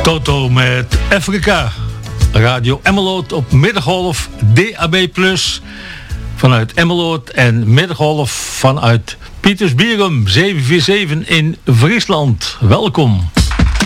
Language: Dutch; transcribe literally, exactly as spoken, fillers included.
Toto met Afrika. Radio Emmeloord op middengolf D A B plus, vanuit Emmeloord en middengolf vanuit Pietersbierum zeven vier zeven in Friesland. Welkom.